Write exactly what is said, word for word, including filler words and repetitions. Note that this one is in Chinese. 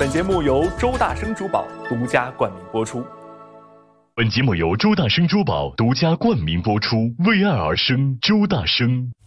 本节目由周大生珠宝独家冠名播出。 本节目由周大生珠宝独家冠名播出，为爱而生，周大生。